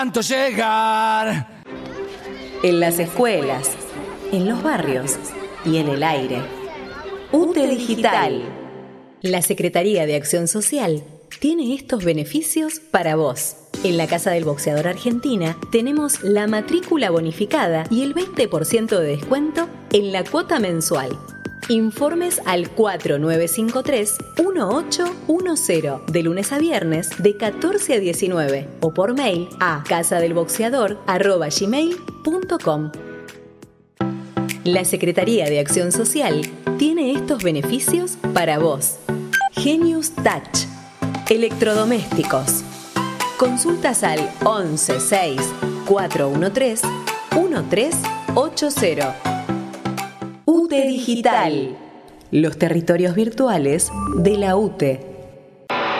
Tanto llegar. En las escuelas, en los barrios y en el aire. UTE Digital. La Secretaría de Acción Social tiene estos beneficios para vos. En la Casa del Boxeador Argentina tenemos la matrícula bonificada y el 20% de descuento en la cuota mensual. Informes al 4953-1810 de lunes a viernes de 14 a 19 o por mail a casadelboxeador@gmail.com. La Secretaría de Acción Social tiene estos beneficios para vos. Genius Touch. Electrodomésticos. Consultas al 11 6 413 1380. UTE Digital. Los territorios virtuales de la UTE.